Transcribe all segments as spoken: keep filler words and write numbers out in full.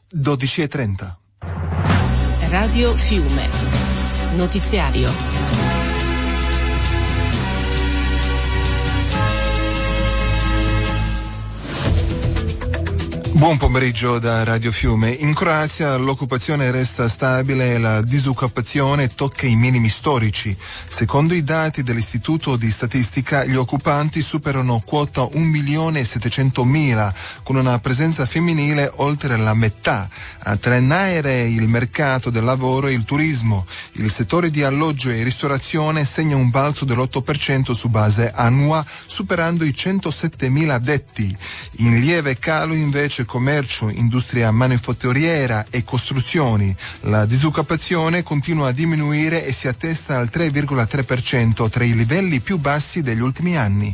dodici e trenta. Radio Fiume. Notiziario. Buon pomeriggio da Radio Fiume. In Croazia l'occupazione resta stabile e la disoccupazione tocca i minimi storici. Secondo i dati dell'Istituto di Statistica, gli occupanti superano quota un milione e settecentomila, con una presenza femminile oltre la metà. A trainare il mercato del lavoro e il turismo. Il settore di alloggio e ristorazione segna un balzo dell'otto per cento su base annua, superando i centosettemila addetti. In lieve calo invece commercio, industria manifatturiera e costruzioni. La disoccupazione continua a diminuire e si attesta al tre virgola tre per cento, tra i livelli più bassi degli ultimi anni.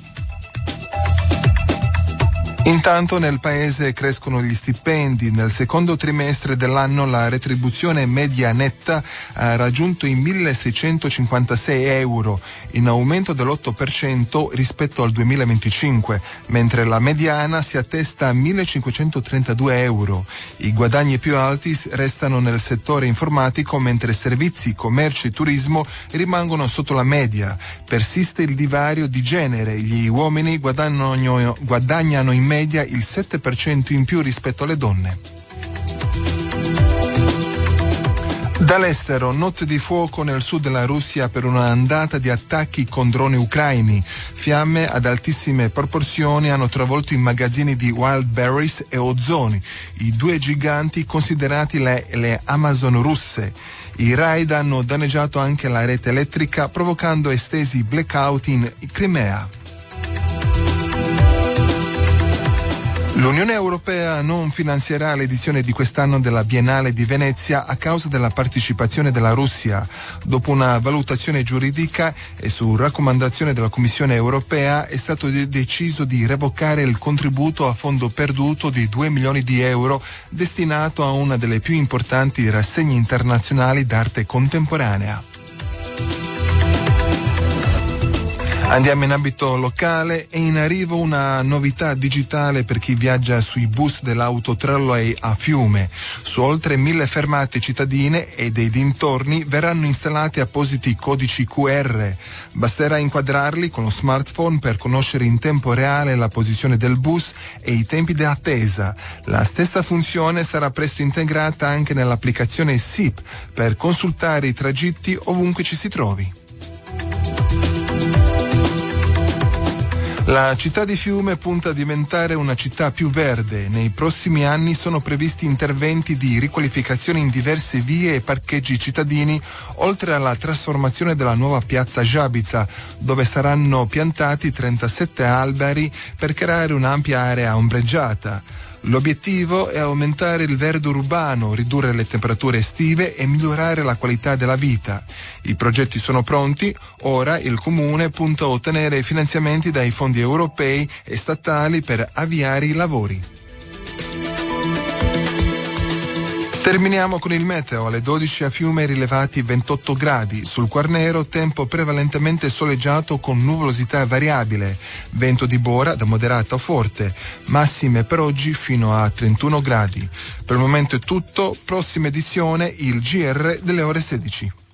Intanto nel paese crescono gli stipendi. Nel secondo trimestre dell'anno la retribuzione media netta ha raggiunto i milleseicentocinquantasei euro, in aumento dell'otto per cento rispetto al duemilaventicinque, mentre la mediana si attesta a millecinquecentotrentadue euro. I guadagni più alti restano nel settore informatico, mentre servizi, commercio e turismo rimangono sotto la media. Persiste il divario di genere. Gli uomini guadagnano, guadagnano in media il sette per cento in più rispetto alle donne. Dall'estero, notte di fuoco nel sud della Russia per una ondata di attacchi con droni ucraini. Fiamme ad altissime proporzioni hanno travolto i magazzini di Wildberries e Ozoni, i due giganti considerati le, le Amazon russe. I raid hanno danneggiato anche la rete elettrica, provocando estesi blackout in Crimea. L'Unione Europea non finanzierà l'edizione di quest'anno della Biennale di Venezia a causa della partecipazione della Russia. Dopo una valutazione giuridica e su raccomandazione della Commissione Europea è stato de- deciso di revocare il contributo a fondo perduto di due milioni di euro destinato a una delle più importanti rassegne internazionali d'arte contemporanea. Andiamo in ambito locale. È in arrivo una novità digitale per chi viaggia sui bus dell'Autotrolley a Fiume. Su oltre mille fermate cittadine e dei dintorni verranno installati appositi codici Q R. Basterà inquadrarli con lo smartphone per conoscere in tempo reale la posizione del bus e i tempi di attesa. La stessa funzione sarà presto integrata anche nell'applicazione S I P per consultare i tragitti ovunque ci si trovi. La città di Fiume punta a diventare una città più verde. Nei prossimi anni sono previsti interventi di riqualificazione in diverse vie e parcheggi cittadini, oltre alla trasformazione della nuova piazza Giabica, dove saranno piantati trentasette alberi per creare un'ampia area ombreggiata. L'obiettivo è aumentare il verde urbano, ridurre le temperature estive e migliorare la qualità della vita. I progetti sono pronti, ora il Comune punta a ottenere finanziamenti dai fondi europei e statali per avviare i lavori. Terminiamo con il meteo. Alle dodici a Fiume rilevati ventotto gradi. Sul Quarnero tempo prevalentemente soleggiato con nuvolosità variabile. Vento di Bora da moderato a forte. Massime per oggi fino a trentuno gradi. Per il momento è tutto. Prossima edizione il G R delle ore sedici.